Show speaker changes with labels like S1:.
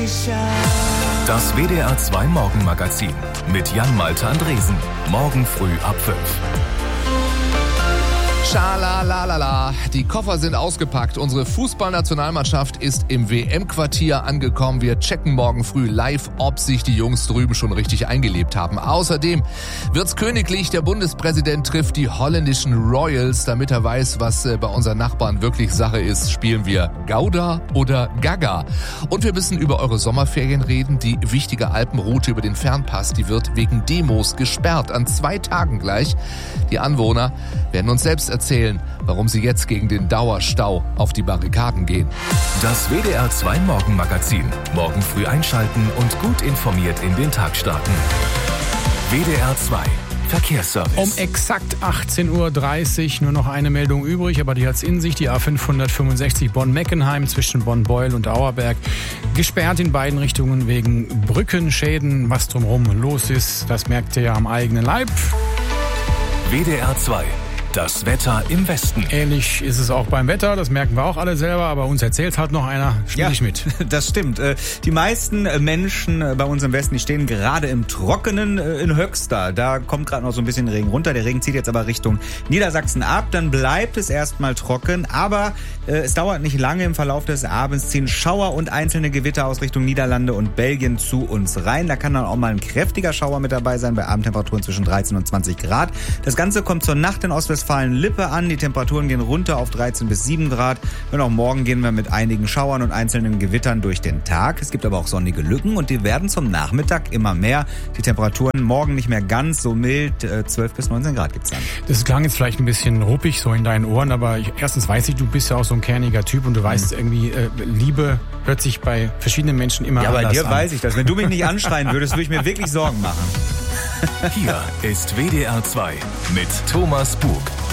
S1: Das WDR 2 Morgenmagazin mit Jan-Malte Andresen. Morgen früh ab 5.
S2: Schalalala, die Koffer sind ausgepackt. Unsere Fußballnationalmannschaft ist im WM-Quartier angekommen. Wir checken morgen früh live, ob sich die Jungs drüben schon richtig eingelebt haben. Außerdem wird's königlich. Der Bundespräsident trifft die holländischen Royals. Damit er weiß, was bei unseren Nachbarn wirklich Sache ist, spielen wir Gouda oder Gaga. Und wir müssen über eure Sommerferien reden. Die wichtige Alpenroute über den Fernpass, die wird wegen Demos gesperrt. An 2 Tagen gleich. Die Anwohner werden uns selbst erzählen, warum sie jetzt gegen den Dauerstau auf die Barrikaden gehen.
S1: Das WDR 2 Morgenmagazin. Morgen früh einschalten und gut informiert in den Tag starten. WDR 2 Verkehrsservice.
S3: Um exakt 18.30 Uhr nur noch eine Meldung übrig, aber die hat's in sich. Die A565 Bonn-Meckenheim zwischen Bonn-Beuel und Auerberg. Gesperrt in beiden Richtungen wegen Brückenschäden. Was drumherum los ist, das merkt ihr ja am eigenen Leib.
S1: WDR 2. Das Wetter im Westen.
S3: Ähnlich ist es auch beim Wetter, das merken wir auch alle selber, aber uns erzählt halt noch einer, spiel ich mit.
S4: Das stimmt. Die meisten Menschen bei uns im Westen, die stehen gerade im Trockenen in Höxter. Da kommt gerade noch so ein bisschen Regen runter. Der Regen zieht jetzt aber Richtung Niedersachsen ab. Dann bleibt es erstmal trocken, aber es dauert nicht lange. Im Verlauf des Abends ziehen Schauer und einzelne Gewitter aus Richtung Niederlande und Belgien zu uns rein. Da kann dann auch mal ein kräftiger Schauer mit dabei sein, bei Abendtemperaturen zwischen 13 und 20 Grad. Das Ganze kommt zur Nacht in Ostwestfalen-Lippe an. Die Temperaturen gehen runter auf 13 bis 7 Grad. Und auch morgen gehen wir mit einigen Schauern und einzelnen Gewittern durch den Tag. Es gibt aber auch sonnige Lücken und die werden zum Nachmittag immer mehr. Die Temperaturen morgen nicht mehr ganz so mild. 12 bis 19 Grad gibt's dann.
S3: Das klang jetzt vielleicht ein bisschen ruppig so in deinen Ohren, aber erstens weiß ich, du bist ja auch so ein kerniger Typ und du weißt irgendwie, Liebe hört sich bei verschiedenen Menschen immer anders an.
S4: Ja, bei dir weiß ich das. Wenn du mich nicht anschreien würdest, würde ich mir wirklich Sorgen machen.
S1: Hier ist WDR 2 mit Thomas Bug.